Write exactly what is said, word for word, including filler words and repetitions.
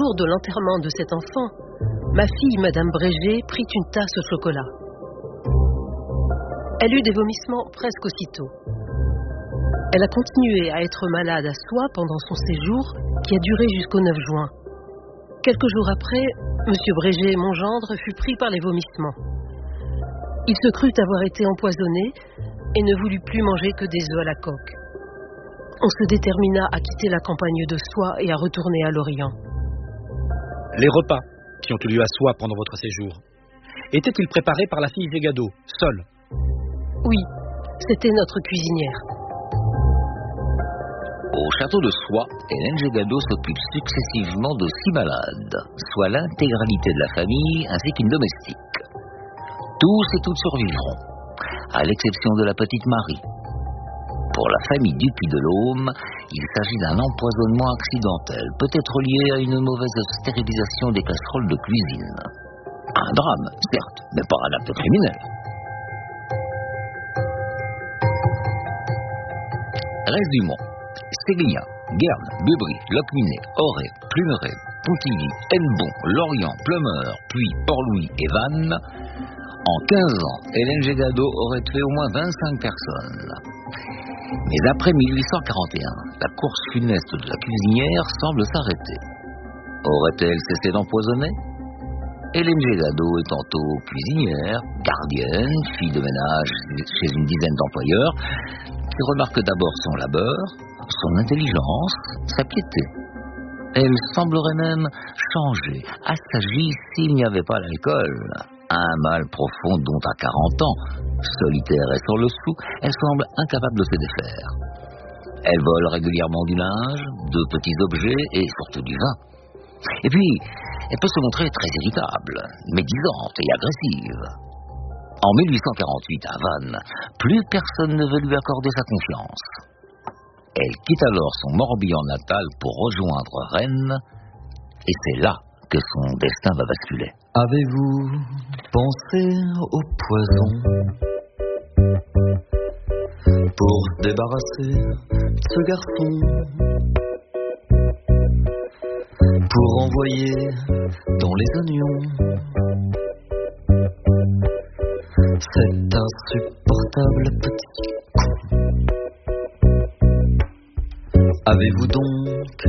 jour de l'enterrement de cet enfant, ma fille, Madame Brégé, prit une tasse au chocolat. Elle eut des vomissements presque aussitôt. Elle a continué à être malade à Soie pendant son séjour, qui a duré jusqu'au neuf juin. Quelques jours après, Monsieur Brégé, mon gendre, fut pris par les vomissements. Il se crut avoir été empoisonné et ne voulut plus manger que des œufs à la coque. On se détermina à quitter la campagne de Soie et à retourner à Lorient. Les repas qui ont eu lieu à Soie pendant votre séjour, étaient-ils préparés par la fille Gégado, seule? Oui, c'était notre cuisinière. Au château de Soie, Hélène Gégado s'occupe successivement de six malades, soit l'intégralité de la famille ainsi qu'une domestique. Tous et toutes survivront, à l'exception de la petite Marie. Pour la famille Dupuis de l'Aume, il s'agit d'un empoisonnement accidentel, peut-être lié à une mauvaise stérilisation des casseroles de cuisine. Un drame, certes, mais pas un acte criminel. Reste du Mont. Séguillac, Guernes, Bubry, Locminé, Auray, Plumeret, Pontivy, Hennebon, Lorient, Pleumeur, puis Port-Louis et Vannes. En quinze ans, Hélène Gégado aurait tué au moins vingt-cinq personnes. Mais après mille huit cent quarante et un, la course funeste de la cuisinière semble s'arrêter. Aurait-elle cessé d'empoisonner? Hélène Gégado est tantôt cuisinière, gardienne, fille de ménage chez une dizaine d'employeurs, qui remarquent d'abord son labeur, son intelligence, sa piété. Elle semblerait même changer, assagie s'il n'y avait pas l'alcool. Un mal profond dont à quarante ans, solitaire et sur le sou, elle semble incapable de se défaire. Elle vole régulièrement du linge, de petits objets et surtout du vin. Et puis, elle peut se montrer très irritable, médisante et agressive. En mille huit cent quarante-huit, à Vannes, plus personne ne veut lui accorder sa confiance. Elle quitte alors son Morbihan natal pour rejoindre Rennes, et c'est là que son destin va basculer. Avez-vous pensé au poison pour se débarrasser de ce garçon, pour envoyer dans les oignons cet insupportable petit con? Avez-vous donc